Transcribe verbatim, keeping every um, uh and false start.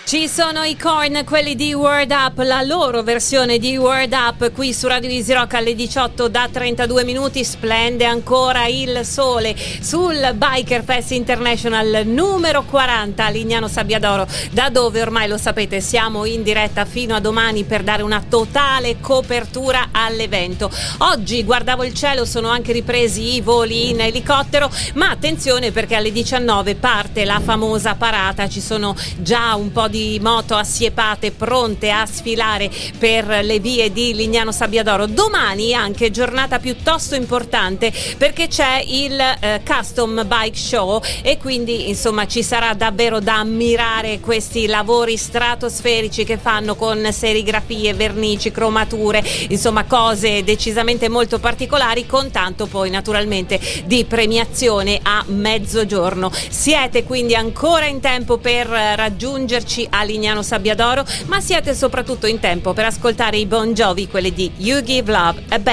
Ci sono i Korn, quelli di Word Up, la loro versione di Word Up qui su Radio Easy Rock alle diciotto da trentadue minuti. Splende ancora il sole sul Biker Fest International numero quaranta a Lignano Sabbiadoro, da dove ormai lo sapete siamo in diretta fino a domani per dare una totale copertura all'evento. Oggi guardavo il cielo, sono anche ripresi i voli in elicottero, ma attenzione perché alle diciannove parte la famosa parata, ci sono già un po' di di moto assiepate pronte a sfilare per le vie di Lignano Sabbiadoro. Domani anche giornata piuttosto importante perché c'è il eh, Custom Bike Show e quindi insomma ci sarà davvero da ammirare questi lavori stratosferici che fanno con serigrafie, vernici, cromature, insomma cose decisamente molto particolari, con tanto poi naturalmente di premiazione a mezzogiorno. Siete quindi ancora in tempo per raggiungerci a Lignano Sabbiadoro, ma siete soprattutto in tempo per ascoltare i Bon Jovi, quelli di You Give Love a Bad